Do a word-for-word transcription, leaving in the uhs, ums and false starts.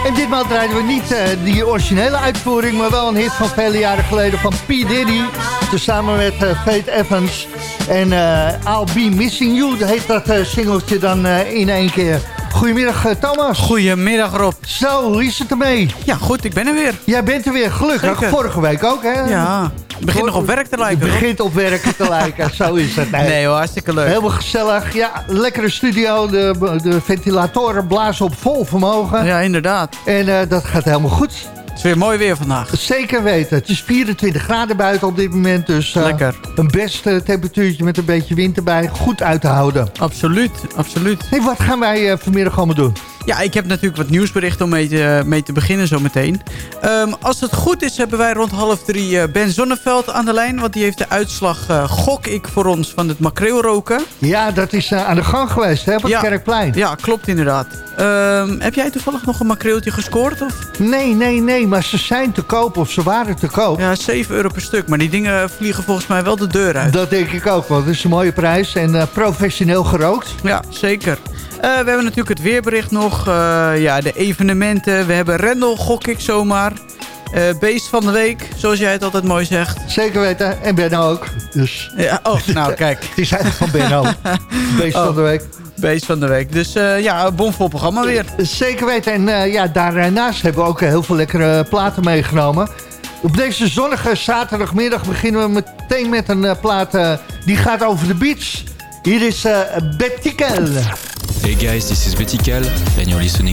En ditmaal draaiden we niet uh, die originele uitvoering, maar wel een hit van vele jaren geleden van P. Diddy. Tezamen met uh, Faith Evans. En uh, I'll Be Missing You, dat heet dat uh, singeltje dan uh, in één keer. Goedemiddag uh, Thomas. Goedemiddag Rob. Zo, hoe is het ermee? Ja goed, ik ben er weer. Jij bent er weer, gelukkig. Zeker. Vorige week ook hè? Ja, je begint nog op werk te lijken. Je begint op werken te lijken, zo is het. Nee, nee hoor, hartstikke leuk. Helemaal gezellig. Ja, lekkere studio. De, de ventilatoren blazen op vol vermogen. Ja, inderdaad. En uh, dat gaat helemaal goed. Het is weer mooi weer vandaag. Zeker weten. Het is vierentwintig graden buiten op dit moment. Dus uh, lekker. Een best uh, temperatuurtje met een beetje wind erbij. Goed uit te houden. Absoluut, absoluut. Hey, wat gaan wij uh, vanmiddag allemaal doen? Ja, ik heb natuurlijk wat nieuwsberichten om mee te, mee te beginnen zometeen. Um, als het goed is hebben wij rond half drie uh, Ben Zonneveld aan de lijn. Want die heeft de uitslag uh, gok ik voor ons van het makreelroken. Ja, dat is uh, aan de gang geweest hè, op het ja, Kerkplein. Ja, klopt inderdaad. Um, heb jij toevallig nog een makreeltje gescoord? Of? Nee, nee, nee. Maar ze zijn te koop of ze waren te koop. Ja, zeven euro per stuk. Maar die dingen vliegen volgens mij wel de deur uit. Dat denk ik ook, want het is een mooie prijs. En uh, professioneel gerookt. Ja, zeker. Uh, we hebben natuurlijk het weerbericht nog. Uh, ja, de evenementen. We hebben Rendel, gok ik zomaar. Uh, beest van de week, zoals jij het altijd mooi zegt. Zeker weten. En Benno ook. Dus. Ja, oh, nou kijk. Het is eigenlijk van Benno. Beest oh, van de week. Beest van de week. Dus uh, ja, een bomvol programma weer. Zeker weten. En uh, ja, daarnaast hebben we ook heel veel lekkere platen meegenomen. Op deze zonnige zaterdagmiddag beginnen we meteen met een uh, plaat uh, die gaat over de beach. Hier is uh, Betty Kel. Hey guys, this is Betty Kel and you're listening